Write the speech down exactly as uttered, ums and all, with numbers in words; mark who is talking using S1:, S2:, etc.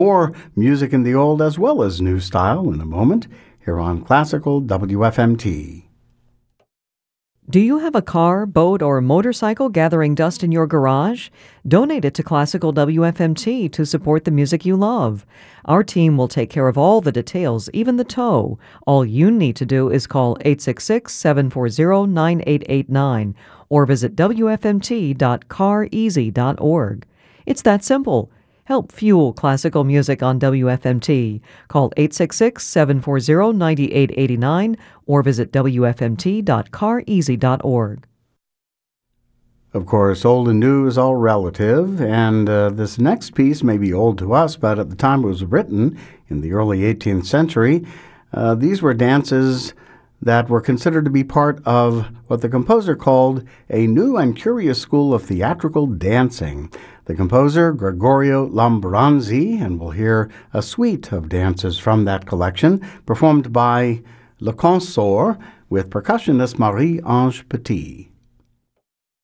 S1: Or music in the old as well as new style in a moment here on Classical W F M T.
S2: Do you have a car, boat, or motorcycle gathering dust in your garage? Donate it to Classical W F M T to support the music you love. Our team will take care of all the details, even the tow. All you need to do is call eight six six, seven four zero, nine eight eight nine or visit w f m t dot car easy dot org. It's that simple. Help fuel classical music on W F M T. Call eight six six, seven four zero, nine eight eight nine or visit w f m t dot car easy dot org.
S1: Of course, old and new is all relative, and uh, this next piece may be old to us, but at the time it was written, in the early eighteenth century, uh, these were dances that were considered to be part of what the composer called a new and curious school of theatrical dancing. The composer, Gregorio Lamburanzi, and we'll hear a suite of dances from that collection performed by Le Consort with percussionist Marie-Ange Petit.